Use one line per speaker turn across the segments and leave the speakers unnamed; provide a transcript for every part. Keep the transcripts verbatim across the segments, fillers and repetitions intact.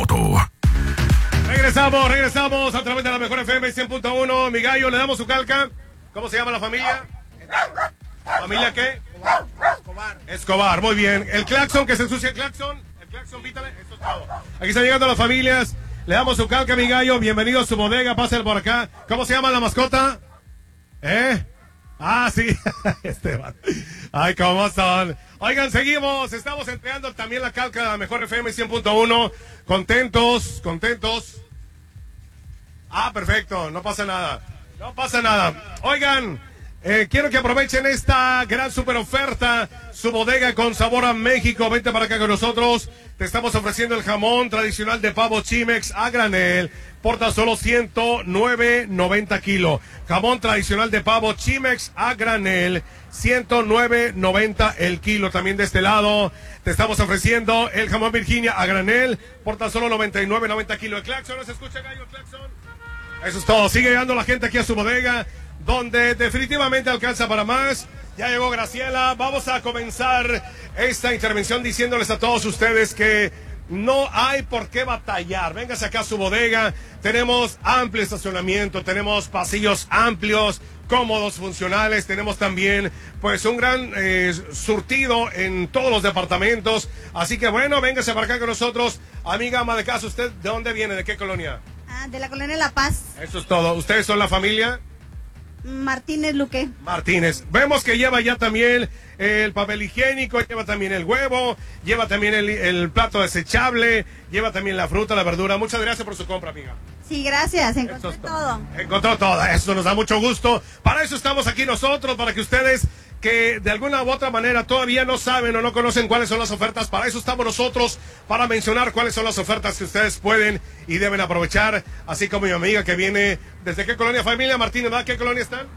Moto.
Regresamos, regresamos a través de la mejor F M cien punto uno. Mi gallo, le damos su calca. ¿Cómo se llama la familia? ¿Familia qué? Escobar. Escobar, muy bien. El claxon, que se ensucia el claxon. El claxon, pítale. Eso es todo. Aquí están llegando las familias. Le damos su calca, mi gallo. Bienvenido a su bodega. Pásenle por acá. ¿Cómo se llama la mascota? ¿Eh? Ah, sí. Este va. Ay, ¿cómo son? Oigan, seguimos. Estamos entregando también la calca de la mejor F M cien punto uno. Contentos, contentos. Ah, perfecto. No pasa nada. No pasa nada. Oigan, eh, quiero que aprovechen esta gran super oferta. Su bodega con sabor a México. Vente para acá con nosotros. Te estamos ofreciendo el jamón tradicional de pavo Chimex a granel. Por tan solo ciento nueve noventa kilos. Jamón tradicional de pavo Chimex a granel. ciento nueve noventa el kilo. También de este lado te estamos ofreciendo el jamón Virginia a granel. Por tan solo noventa y nueve noventa kilos. El claxon, ¿no se escucha, gallo? El claxon. Eso es todo. Sigue llegando la gente aquí a su bodega, donde definitivamente alcanza para más. Ya llegó Graciela. Vamos a comenzar esta intervención diciéndoles a todos ustedes que no hay por qué batallar. Véngase acá a su bodega. Tenemos amplio estacionamiento, tenemos pasillos amplios, cómodos, funcionales. Tenemos también pues un gran eh, surtido en todos los departamentos. Así que bueno, véngase para acá con nosotros. Amiga ama de casa, ¿usted de dónde viene? ¿De qué colonia?
Ah, de la colonia La Paz.
Eso es todo. ¿Ustedes son la familia?
Martínez Luque.
Martínez. Vemos que lleva ya también el papel higiénico, lleva también el huevo, lleva también el, el plato desechable, lleva también la fruta, la verdura. Muchas gracias por su compra, amiga.
Sí, gracias. Encontré
es
todo.
Encontró todo. Eso nos da mucho gusto. Para eso estamos aquí nosotros, para que ustedes que de alguna u otra manera todavía no saben o no conocen cuáles son las ofertas, para eso estamos nosotros, para mencionar cuáles son las ofertas que ustedes pueden y deben aprovechar, así como mi amiga que viene, ¿desde qué colonia, familia Martínez, ¿verdad? ¿Qué colonia están?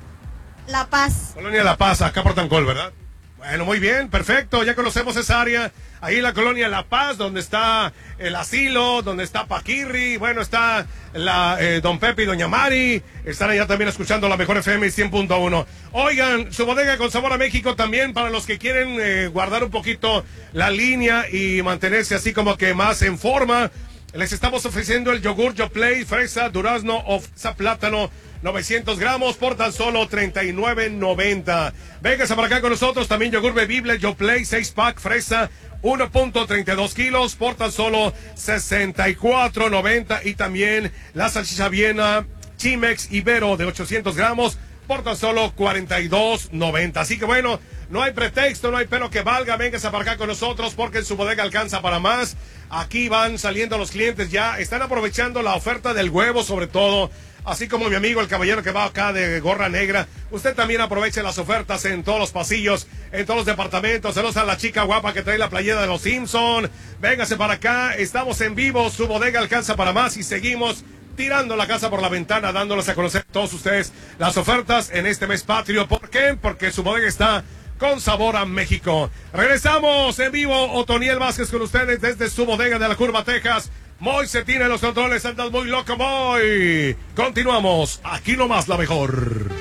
La Paz.
Colonia La Paz, acá por Tancol, ¿verdad? Bueno, muy bien, perfecto, ya conocemos esa área, ahí la colonia La Paz, donde está el asilo, donde está Paquirri, bueno, está la eh, Don Pepe y Doña Mari, están allá también escuchando la mejor F M cien punto uno. Oigan, su bodega con sabor a México también para los que quieren eh, guardar un poquito la línea y mantenerse así como que más en forma. Les estamos ofreciendo el yogur Yoplait, fresa, durazno o fresa plátano, novecientos gramos por tan solo treinta y nueve noventa. Véngase para acá con nosotros, también yogur bebible Yoplait, seis pack, fresa, uno punto treinta y dos kilos por tan solo sesenta y cuatro noventa. Y también la salchicha Viena Chimex Ibero de ochocientos gramos por tan solo cuarenta y dos noventa. Así que bueno, no hay pretexto, no hay pelo que valga. Véngase para acá con nosotros porque en su bodega alcanza para más. Aquí van saliendo los clientes ya. Están aprovechando la oferta del huevo sobre todo. Así como mi amigo el caballero que va acá de gorra negra. Usted también aproveche las ofertas en todos los pasillos, en todos los departamentos. Saludos a la chica guapa que trae la playera de los Simpson. Véngase para acá. Estamos en vivo. Su bodega alcanza para más y seguimos tirando la casa por la ventana, dándoles a conocer a todos ustedes las ofertas en este mes patrio. ¿Por qué? Porque su bodega está con sabor a México. Regresamos en vivo. Otoniel Vázquez con ustedes desde su bodega de la Curva, Texas. Moy se tiene los controles, andas muy loco, Moy. Continuamos, aquí nomás la mejor.